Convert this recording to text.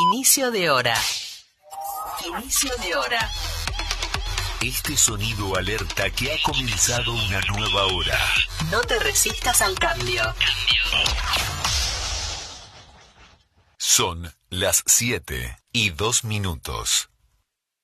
Inicio de hora. Inicio de hora. Este sonido alerta que ha comenzado una nueva hora. No te resistas al cambio. Son las 7:02.